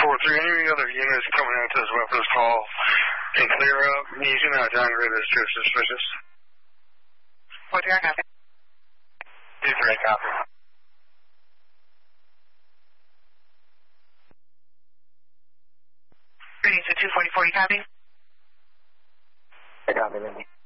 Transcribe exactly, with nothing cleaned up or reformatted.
four three, any other units coming into this weapons call and clear up, using that downgrade is too suspicious. four three, I copy. two three, copy. Reading to two forty-four, you copy? I copy, Lindy.